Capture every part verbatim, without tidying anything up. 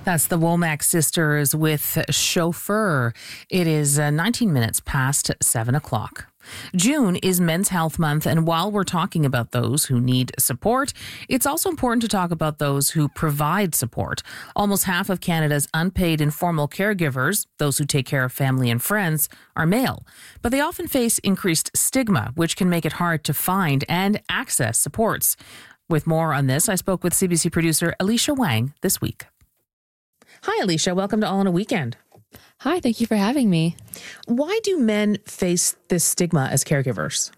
That's the Womack Sisters with Chauffeur. It is uh, nineteen minutes past seven o'clock. June is Men's Health Month, and while we're talking about those who need support, it's also important to talk about those who provide support. Almost half of Canada's unpaid informal caregivers, those who take care of family and friends, are male. But they often face increased stigma, which can make it hard to find and access supports. With more on this, I spoke with C B C producer Alicia Wang this week. Hi, Alicia. Welcome to All in a Weekend. Hi, thank you for having me. Why do men face this stigma as caregivers?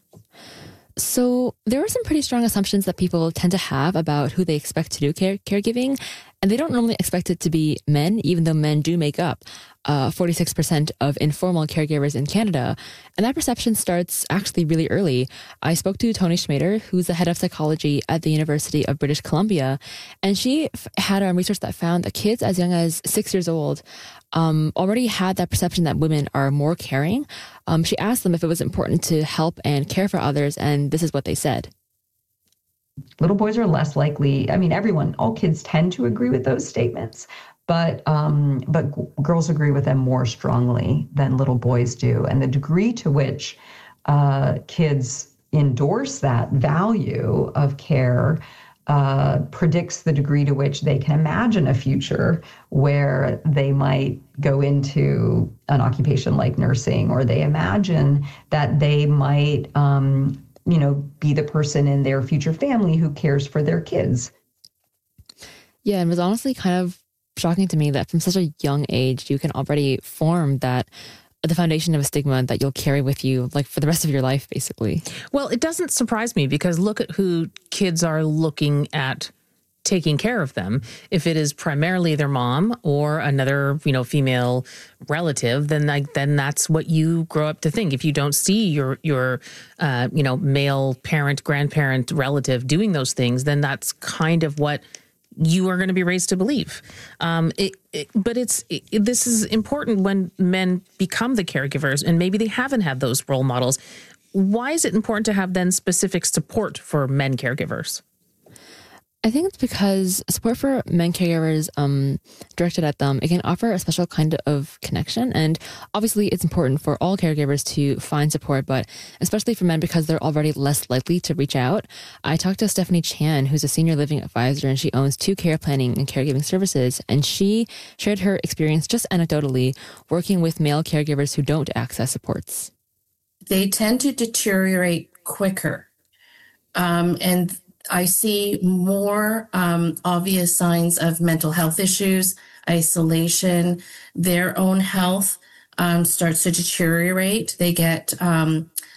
So there are some pretty strong assumptions that people tend to have about who they expect to do care- caregiving, and they don't normally expect it to be men, even though men do make up uh, forty-six percent of informal caregivers in Canada. And that perception starts actually really early. I spoke to Toni Schmader, who's the head of psychology at the University of British Columbia, and she f- had um, research that found that kids as young as six years old um, already had that perception that women are more caring. Um, she asked them if it was important to help and care for others, and this is what they said. Little boys are less likely. I mean, everyone, all kids tend to agree with those statements, but um, but g- girls agree with them more strongly than little boys do. And the degree to which uh, kids endorse that value of care uh, predicts the degree to which they can imagine a future where they might go into an occupation like nursing, or they imagine that they might um, you know, be the person in their future family who cares for their kids. Yeah, and it was honestly kind of shocking to me that from such a young age, you can already form that the foundation of a stigma that you'll carry with you like for the rest of your life, basically. Well, it doesn't surprise me because look at who kids are looking at taking care of them. If it is primarily their mom or another, you know, female relative, then like then that's what you grow up to think. If you don't see your your uh, you know, male parent, grandparent, relative doing those things, then that's kind of what you are going to be raised to believe. Um, it, it, but it's it, this is important when men become the caregivers and maybe they haven't had those role models. Why is it important to have then specific support for men caregivers? I think it's because support for men caregivers um, directed at them, it can offer a special kind of connection. And obviously it's important for all caregivers to find support, but especially for men because they're already less likely to reach out. I talked to Stephanie Chan, who's a senior living advisor, and she owns two care planning and caregiving services. And she shared her experience just anecdotally working with male caregivers who don't access supports. They tend to deteriorate quicker. Um, and I see more um, obvious signs of mental health issues, isolation, their own health um, starts to deteriorate. They get um,